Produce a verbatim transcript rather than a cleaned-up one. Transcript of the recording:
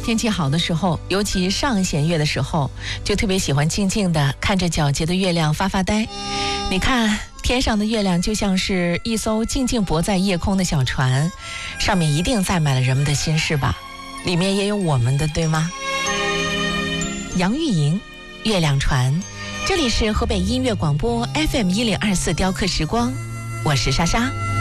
天气好的时候，尤其上弦月的时候，就特别喜欢静静地看着皎洁的月亮发发呆。你看，天上的月亮就像是一艘静静泊在夜空的小船，上面一定载满了人们的心事吧，里面也有我们的，对吗？杨钰莹，月亮船，这里是河北音乐广播 F M 一零二四雕刻时光，我是莎莎。